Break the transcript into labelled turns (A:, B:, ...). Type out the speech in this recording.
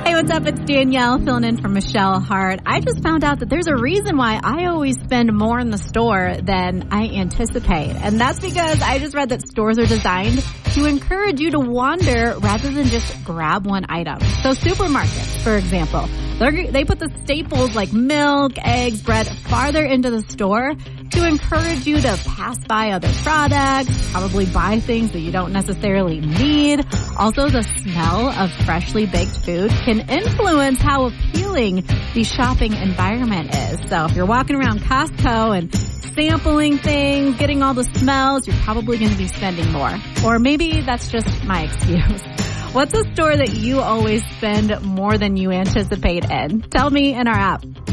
A: Hey, what's up? It's Danielle filling in for Michelle Hart. I just found out that there's a reason why I always spend more in the store than I anticipate. And that's because I just read that stores are designed to encourage you to wander rather than just grab one item. So supermarkets, for example, they put the staples like milk, eggs, bread farther into the store to encourage you to pass by other products, probably buy things that you don't necessarily need. Also, the smell of freshly baked food can influence how appealing the shopping environment is. So if you're walking around Costco and sampling things, getting all the smells, you're probably going to be spending more. Or maybe that's just my excuse. What's a store that you always spend more than you anticipate in? Tell me in our app.